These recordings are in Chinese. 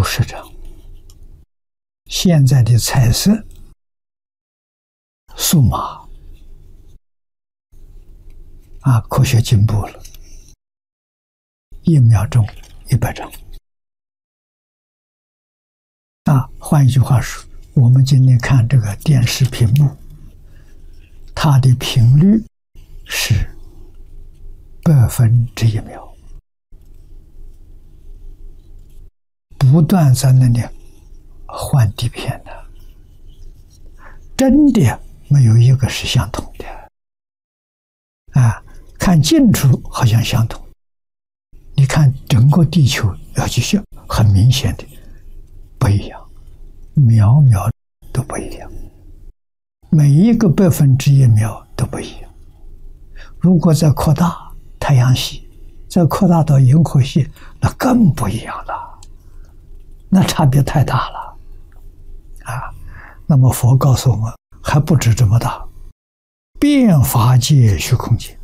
50张。现在的彩色、数码科学进步了，1秒钟100张。换一句话说，我们今天看这个电视屏幕，它的频率是1/100秒，不断在那里换底片的，真的没有一个是相同的。看近处好像相同，你看整个地球要去学，很明显的不一样，秒秒都不一样，每一个1/100秒都不一样。如果再扩大太阳系，再扩大到银河系，那更不一样了，那差别太大了那么佛告诉我们，还不止这么大，遍法界虚空界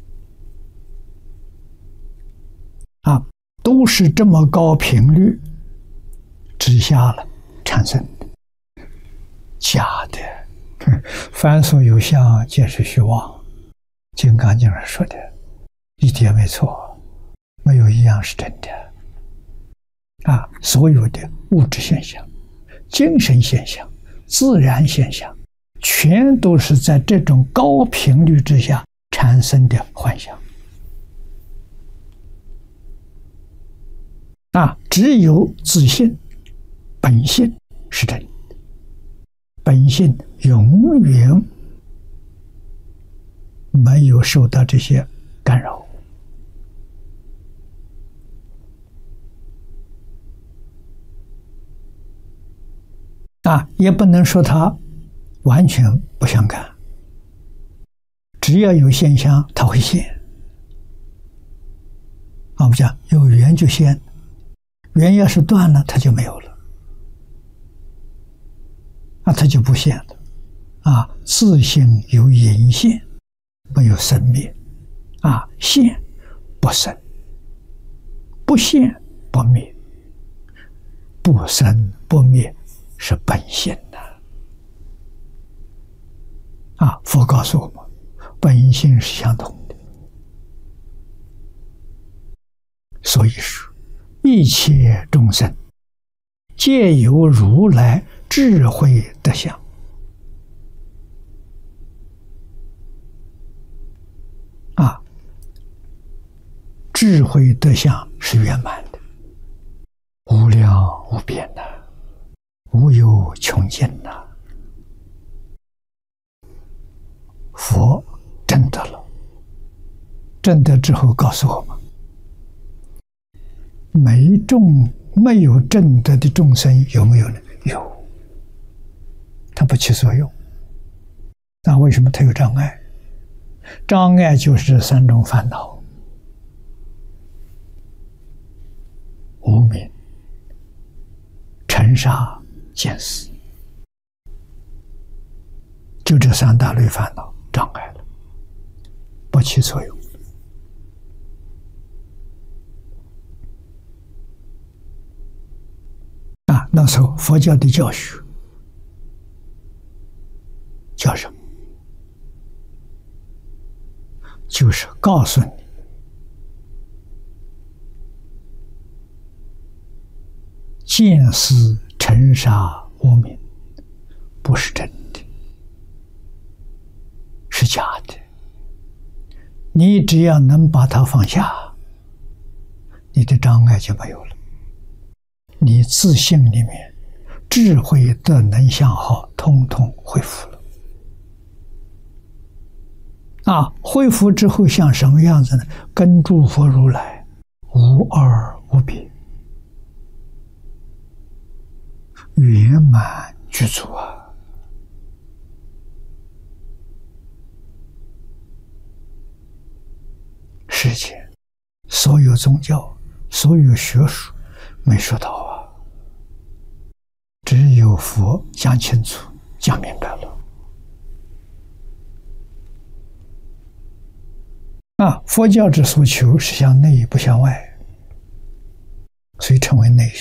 都是这么高频率之下了产生的，假的。凡所有相，皆是虚妄。金刚经上说的一点没错，没有一样是真的所有的物质现象、精神现象、自然现象，全都是在这种高频率之下产生的幻象只有自性本性是真的，本性永远没有受到这些干扰也不能说它完全不相干，只要有现象它会现我们讲有缘就现，缘要是断了它就没有了它就不现了自性有隐现，没有生灭现不生，不现不灭，不生不灭是本性佛告诉我们，本性是相同的。所以说，一切众生皆有如来智慧德相智慧德相是圆满的，无量无边无有穷尽佛证得了，证得之后告诉我们，没有证得的众生有没有呢？有，它不起作用。那为什么它有障碍？障碍就是3种烦恼：无明、尘沙、见思，就这3大类烦恼障碍了，不起作用。那时候佛教的教学叫什么？就是告诉你，见思尘沙无明不是真的，是假的。你只要能把它放下，你的障碍就没有了，你自性里面智慧德能相好通通恢复了恢复之后像什么样子呢？跟诸佛如来无二无别，圆满具足世间所有宗教、所有学术没说到只有佛讲清楚、讲明白了佛教之所求是向内不向外，所以称为内学。